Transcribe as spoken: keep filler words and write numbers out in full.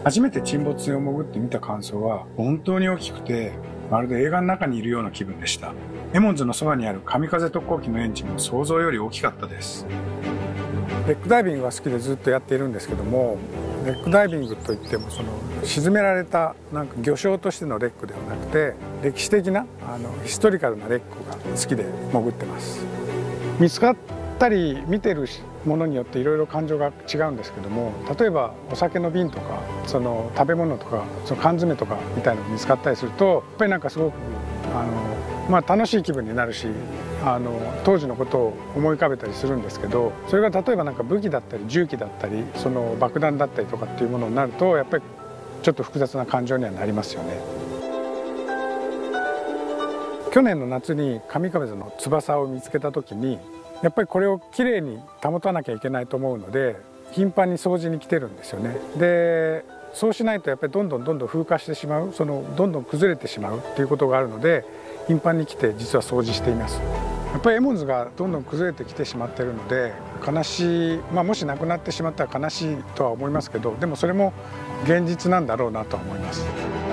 初めて沈没船を潜ってみた感想は本当に大きくて、まるで映画の中にいるような気分でした。エモンズのそばにある神風特攻機のエンジンも想像より大きかったです。レックダイビングが好きでずっとやっているんですけども、レックダイビングといってもその沈められたなんか魚礁としてのレックではなくて、歴史的なあのヒストリカルなレックが好きで潜ってます。見つかったり見てるものによっていろいろ感情が違うんですけども、例えばお酒の瓶とかその食べ物とかその缶詰とかみたいなのが見つかったりすると、やっぱりなんかすごくあの、まあ、楽しい気分になるし、あの当時のことを思い浮かべたりするんですけど、それが例えばなんか武器だったり銃器だったりその爆弾だったりとかっていうものになると、やっぱりちょっと複雑な感情にはなりますよね。去年の夏に神風の翼を見つけた時に、やっぱりこれをきれいに保たなきゃいけないと思うので頻繁に掃除に来てるんですよね。でそうしないとやっぱりどんどんどんどん風化してしまう、そのどんどん崩れてしまうっていうことがあるので、頻繁に来て実は掃除しています。やっぱりエモンズがどんどん崩れてきてしまっているので悲しい、まあ、もしなくなってしまったら悲しいとは思いますけど、でもそれも現実なんだろうなとは思います。